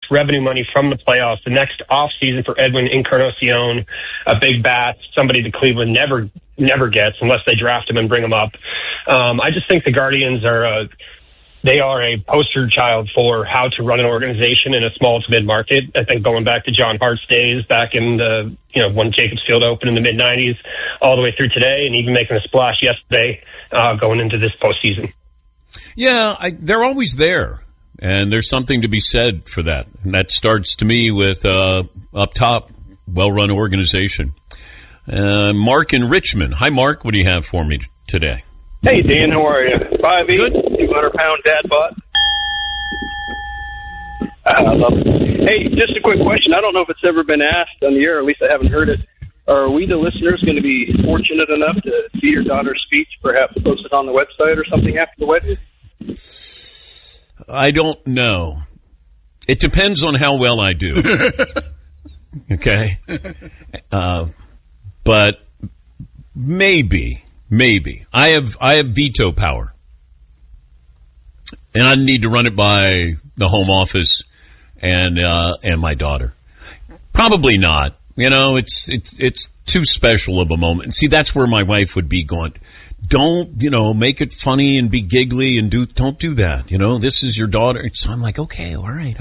revenue money from the playoffs. The next offseason for Edwin Encarnacion, a big bat, somebody that Cleveland never gets unless they draft him and bring him up. I just think the Guardians are they are a poster child for how to run an organization in a small to mid market. I think going back to John Hart's days back in the, when Jacobs Field opened in the mid 90s all the way through today, and even making a splash yesterday, going into this postseason. Yeah, they're always there. And there's something to be said for that. And that starts to me with up top, well-run organization. Mark in Richmond. Hi, Mark. What do you have for me today? Hey, Dan. How are you? 5'8", 200-pound dad bod. I love it. Hey, just a quick question. I don't know if it's ever been asked on the air, or at least I haven't heard it. Are we, the listeners, going to be fortunate enough to see your daughter's speech, perhaps posted on the website or something after the wedding? I don't know. It depends on how well I do. Okay? But maybe. I have veto power. And I need to run it by the home office and my daughter. Probably not. It's too special of a moment. See, that's where my wife would be going. Don't, make it funny and be giggly and don't do that. This is your daughter. So I'm like, okay, all right.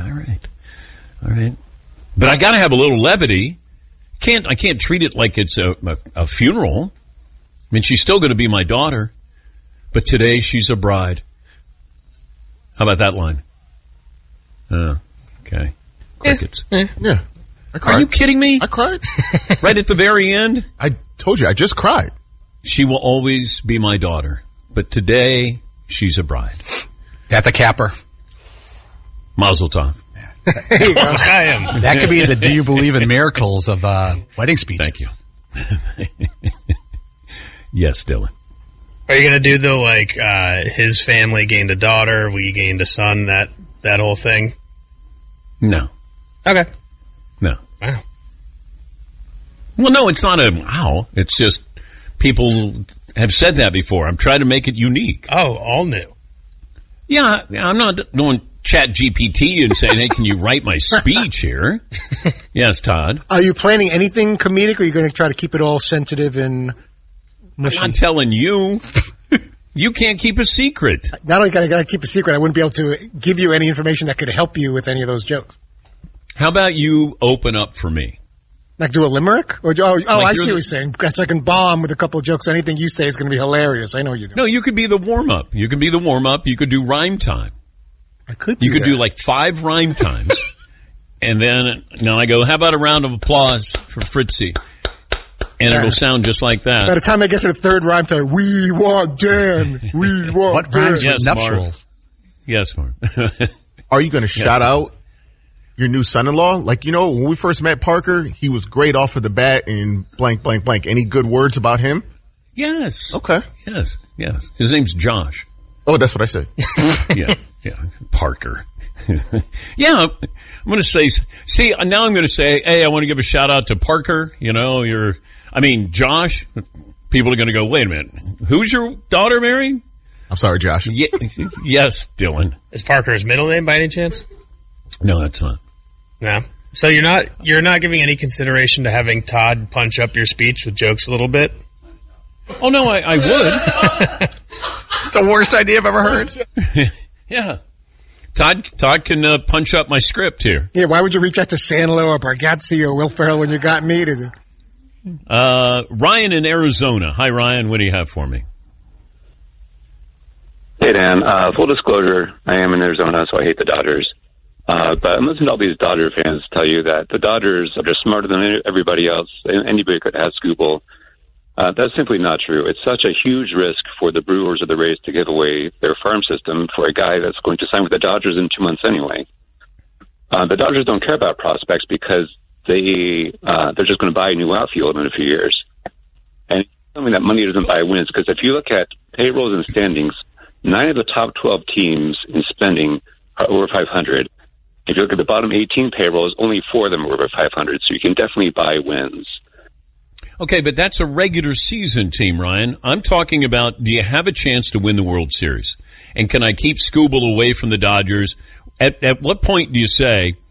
But I got to have a little levity. I can't treat it like it's a funeral. I mean, she's still going to be my daughter, but today she's a bride. How about that line? Okay. Crickets. Yeah. I cried. Are you kidding me? I cried. Right at the very end? I told you, I just cried. She will always be my daughter, but today she's a bride. That's a capper. Mazel tov. That could be the "Do you believe in miracles" of wedding speech. Thank you. Yes, Dylan. Are you going to do his family gained a daughter, we gained a son, that whole thing? No. Okay. No. Wow. Well, no, it's not a wow. It's just people have said that before. I'm trying to make it unique. Oh, all new. Yeah, I'm not doing Chat GPT and saying, hey, can you write my speech here? Yes, Todd. Are you planning anything comedic, or are you going to try to keep it all sensitive and mushy? I'm not telling you. You can't keep a secret. Not only got to keep a secret, I wouldn't be able to give you any information that could help you with any of those jokes. How about you open up for me? Like do a limerick? Or I see what you're saying. Because I can bomb with a couple of jokes. Anything you say is going to be hilarious. I know you do. No, you could be the warm-up. You could do rhyme time. I could do You could do like 5 rhyme times. And then, now I go, how about a round of applause for Fritzy? And it'll sound just like that. By the time I get to the third rhyme time, we want Dan. We want what Dan. rhymes with nuptials? Yes, Mark. Are you going to shout out your new son-in-law? Like, when we first met Parker, he was great off of the bat in blank, blank, blank. Any good words about him? Yes. Okay. Yes. His name's Josh. Oh, that's what I said. Yeah. Parker. Yeah, I'm going to say, now I'm going to say, hey, I want to give a shout out to Parker. Josh. People are going to go, wait a minute. Who's your daughter marrying? I'm sorry, Josh. Yes, Dylan. Is Parker's middle name by any chance? No, that's not. No. So you're not giving any consideration to having Todd punch up your speech with jokes a little bit? Oh, no, I would. It's the worst idea I've ever heard. Yeah. Todd can punch up my script here. Yeah, why would you reach out to Stanlow or Bargatze or Will Ferrell when you got me to? Ryan in Arizona. Hi, Ryan. What do you have for me? Hey, Dan. Full disclosure, I am in Arizona, so I hate the Dodgers. But I'm listening to all these Dodger fans tell you that the Dodgers are just smarter than everybody else. Anybody could ask Google. That's simply not true. It's such a huge risk for the Brewers or the Rays to give away their farm system for a guy that's going to sign with the Dodgers in 2 months anyway. The Dodgers don't care about prospects because they're just going to buy a new outfield in a few years. And something that money doesn't buy wins, because if you look at payrolls and standings, 9 of the top 12 teams in spending are over 500. If you look at the bottom 18 payrolls, only 4 of them are over 500, so you can definitely buy wins. Okay, but that's a regular season team, Ryan. I'm talking about, do you have a chance to win the World Series? And can I keep Scooble away from the Dodgers? At what point do you say,